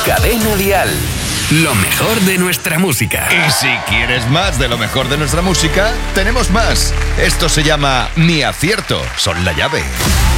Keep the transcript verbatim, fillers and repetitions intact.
Cadena Dial. Lo mejor de nuestra música. Y si quieres más de lo mejor de nuestra música, tenemos más. Esto se llama Mi Acierto. Son la llave.